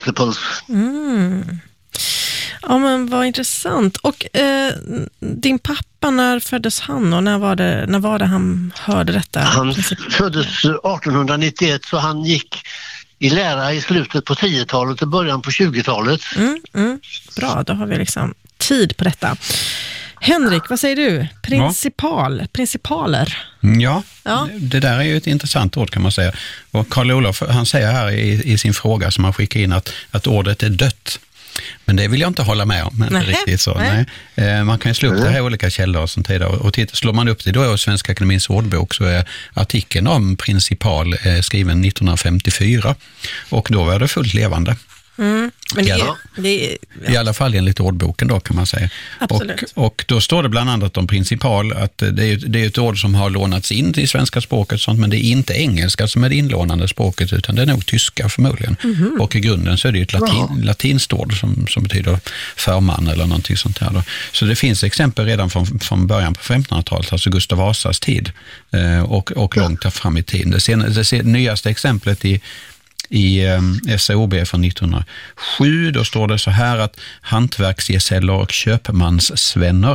Principles. Ja, men vad intressant. Och din pappa, när föddes han och när var det han hörde detta? Han föddes 1891, så han gick i lära i slutet på 10-talet och början på 20-talet. Bra, då har vi liksom tid på detta. Henrik, vad säger du? Principaler. Ja, det där är ju ett intressant ord kan man säga. Och Karl-Olof, han säger här i sin fråga som han skickar in att ordet är dött. Men det vill jag inte hålla med om. Men riktigt så. Nej. Man kan ju slå upp det här i olika källor och sånt där. Och slår man upp det då i Svenska Akademiens ordbok, så är artikeln om principal skriven 1954. Och då var det fullt levande. Men i alla fall enligt ordboken då, kan man säga. Och då står det bland annat om principal att det är ett ord som har lånats in i svenska språket och sånt, men det är inte engelska som är det inlånande språket, utan det är nog tyska förmodligen. Och i grunden så är det ju ett latinskt ord som betyder förman eller någonting sånt där då. Så det finns exempel redan från början på 1500-talet, alltså Gustav Vasas tid och långt fram i tiden. Det nyaste exemplet i SOB från 1907, då står det så här att hantverksgesäller och köpmanssvänner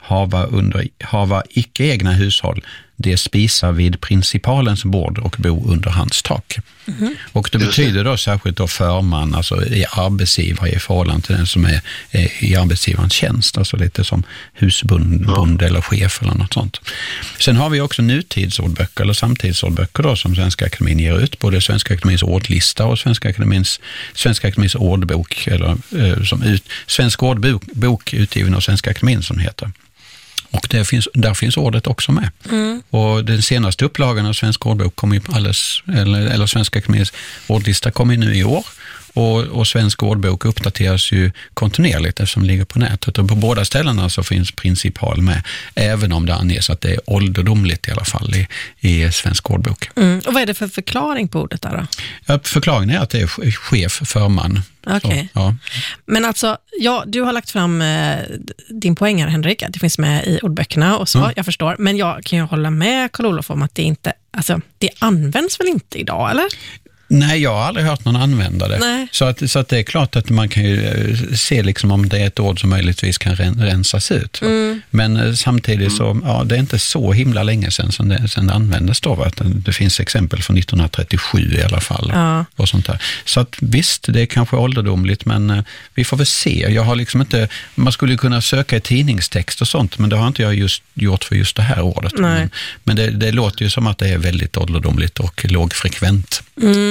hava icke egna hushåll, det spisar vid principalens bord och bo under hans tak. Och det betyder då särskilt då förman, alltså i arbetsgivare i förhållande till den som är i arbetsgivarens tjänst, alltså lite som husbond eller chef eller något sånt. Sen har vi också nutidsordböcker eller samtidsordböcker då, som Svenska Akademin ger ut, både Svenska Akademiens ordlista och Svenska Akademiens ordbok, eller Svensk ordbok utgiven av Svenska Akademin som heter. Och där finns ordet också med. Och den senaste upplagan av Svensk ordbok kommer ju eller Svenska Akademiens ordlista kommer nu i år. Och Svensk ordbok uppdateras ju kontinuerligt eftersom det ligger på nätet. Och på båda ställena så finns principal med, även om det anges att det är ålderdomligt i alla fall i Svensk ordbok. Och vad är det för förklaring på ordet där då? Ja, förklaringen är att det är chef, förman. Okej. Ja. Men alltså, du har lagt fram din poäng här, Henrik, att det finns med i ordböckerna och så, jag förstår. Men jag kan ju hålla med Karl-Olof om att det inte, alltså det används väl inte idag, eller? Nej, jag har aldrig hört någon använda det. Så att det är klart att man kan ju se liksom om det är ett ord som möjligtvis kan rensas ut. Men samtidigt så, det är inte så himla länge sedan det användes då. Det finns exempel från 1937 i alla fall. Och sånt där. Så att visst, det är kanske ålderdomligt, men vi får väl se. Jag har liksom inte, man skulle kunna söka i tidningstext och sånt, men det har inte jag gjort för just det här ordet. Men det låter ju som att det är väldigt ålderdomligt och lågfrekvent.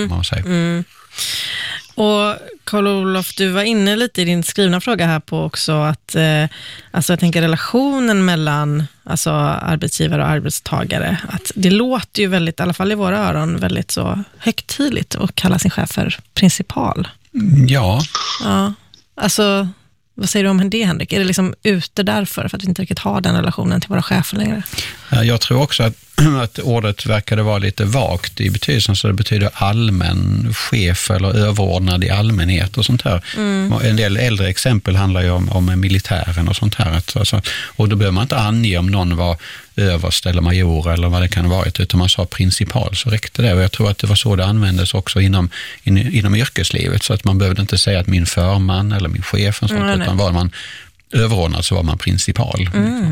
Och Karl-Olof, du var inne lite i din skrivna fråga här på också att alltså jag tänker relationen mellan alltså arbetsgivare och arbetstagare, att det låter ju väldigt, i alla fall i våra öron, väldigt så högtidligt att kalla sin chef för principal. Ja. Alltså vad säger du om det, Henrik? Är det liksom ute därför att vi inte riktigt har den relationen till våra chefer längre? Jag tror också att ordet verkade vara lite vagt i betydelsen, så det betyder allmän chef eller överordnad i allmänhet och sånt här. En del äldre exempel handlar ju om militären och sånt här. Och då behöver man inte ange om någon var överst eller major eller vad det kan ha varit, utan man sa principal, så räckte det. Och jag tror att det var så det användes också inom yrkeslivet, så att man behövde inte säga att min förman eller min chef och sånt, utan var man överordnad så var man principal.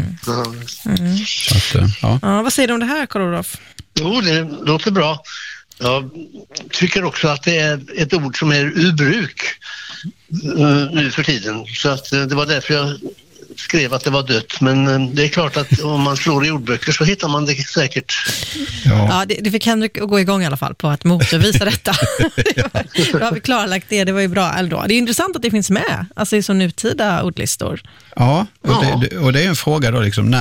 Så att, vad säger du om det här, Karl-Olof? Jo, det låter bra. Jag tycker också att det är ett ord som är ur bruk nu för tiden. Så att det var därför jag skrev att det var dött. Men det är klart att om man slår i ordböcker så hittar man det säkert. Ja, det fick Henrik att gå igång i alla fall på att motbevisa detta. Då har vi klarlagt det var ju bra ändå. Det är intressant att det finns med, alltså i så nutida ordlistor. Ja, och det är en fråga då liksom,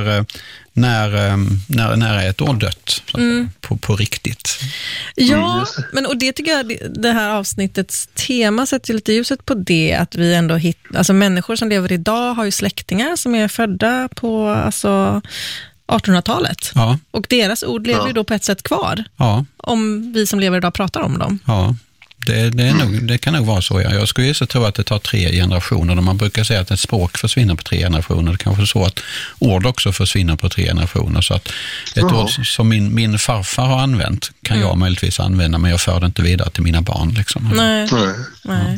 när är ett ord dött på riktigt? Ja, men och det tycker jag, det här avsnittets tema sätter lite ljuset på det, att vi ändå alltså människor som lever idag har ju släktingar som är födda på alltså 1800-talet. Och deras ord lever ju då på ett sätt kvar. Om vi som lever idag pratar om dem. Ja. Det kan nog vara så. Jag skulle ju så tro att det tar 3 generationer. Man brukar säga att ett språk försvinner på 3 generationer. Det kanske är så att ord också försvinner på 3 generationer. Så att ett ord som min farfar har använt kan jag möjligtvis använda, men jag för det inte vidare till mina barn. Liksom. Nej.